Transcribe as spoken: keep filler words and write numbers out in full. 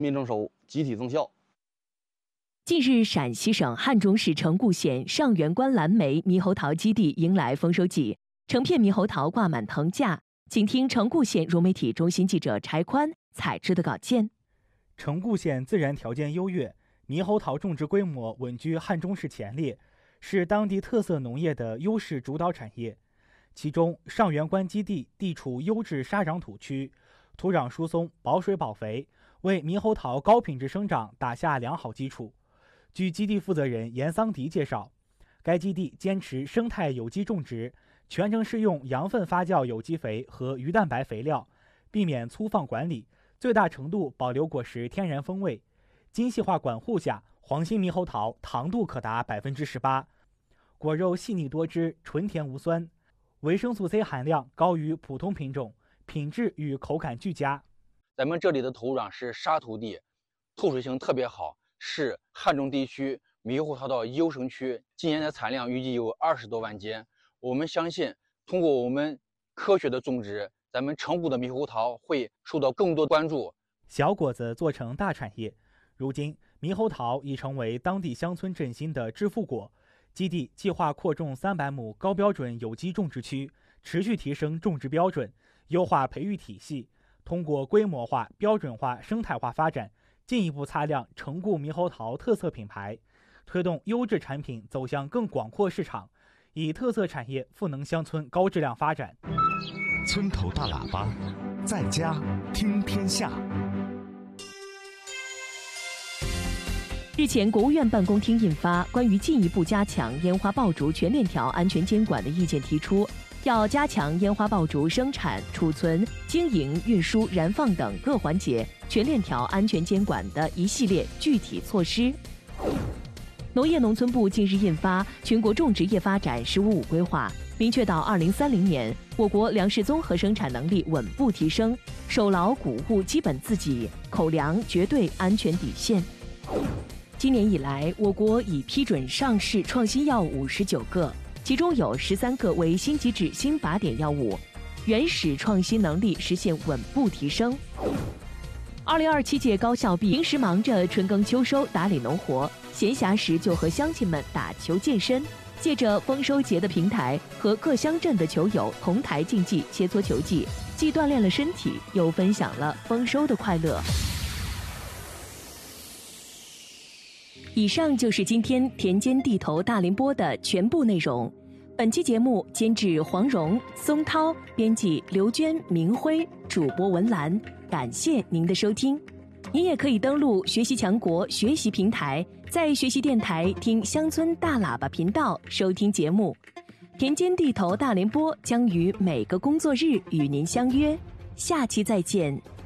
民政守集体增效。 近日，陕西省汉中市城固县上元关蓝莓猕猴桃基地迎来丰收季，成片猕猴桃挂满藤架。请听城固县融媒体中心记者柴宽采制的稿件。 城固县自然条件优越，猕猴桃种植规模稳居汉中市前列，是当地特色农业的优势主导产业。其中，上元关基地地处优质沙壤土区，土壤疏松、保水保肥，为猕猴桃高品质生长打下良好基础。据基地负责人严桑迪介绍，该基地坚持生态有机种植，全程施用羊粪发酵有机肥和鱼蛋白肥料，避免粗放管理，最大程度保留果实天然风味。精细化管护下，黄心猕猴桃糖度可达百分之十八，果肉细腻多汁，纯甜无酸，维生素 C 含量高于普通品种，品质与口感俱佳。 咱们这里的土壤是沙土地，透水性特别好，是汉中地区猕猴桃的优胜区。今年的产量预计有二十多万斤。我们相信，通过我们科学的种植，咱们城固的猕猴桃会受到更多关注。 小果子做成大产业，如今猕猴桃已成为当地乡村振兴的致富果。基地计划扩种三百亩高标准有机种植区，持续提升种植标准，优化培育体系，通过规模化、标准化、生态化发展，进一步擦亮城固猕猴桃特色品牌，推动优质产品走向更广阔市场，以特色产业赋能乡村高质量发展。 村头大喇叭，在家听天下。 日前，国务院办公厅印发关于进一步加强烟花爆竹全链条安全监管的意见，提出要加强烟花爆竹生产、储存、经营、运输、燃放等各环节全链条安全监管的一系列具体措施。农业农村部近日印发《全国种植业发展“十五五”规划》，明确到二零三零年，我国粮食综合生产能力稳步提升，守牢谷物基本自给、口粮绝对安全底线。今年以来，我国已批准上市创新药五十九个，其中有十三个为新机制新靶点药物，原始创新能力实现稳步提升。二零二七届高校毕业，平时忙着春耕秋收打理农活，闲暇时就和乡亲们打球健身，借着丰收节的平台和各乡镇的球友同台竞技切磋球技，既锻炼了身体，又分享了丰收的快乐。以上就是今天田间地头大联播的全部内容。本期节目监制黄蓉、松涛，编辑刘娟、明辉，主播文兰。感谢您的收听。您也可以登录学习强国学习平台，在学习电台听乡村大喇叭频道收听节目。田间地头大联播将于每个工作日与您相约，下期再见。